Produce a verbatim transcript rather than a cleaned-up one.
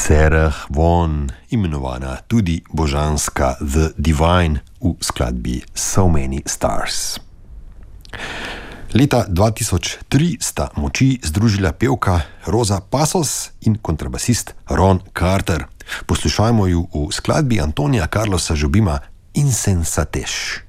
Sarah Vaughan, imenovana tudi božanska The Divine v skladbi So Many Stars. Leta dva tisoč tri sta moči združila pevka Rosa Passos in kontrabasist Ron Carter. Poslušajmo ju v skladbi Antonija Carlosa Jobima Insensatez.